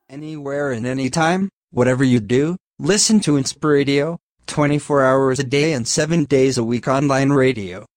Anywhere and anytime, whatever you do, listen to Inspiradio, 24 hours a day and 7 days a week online radio.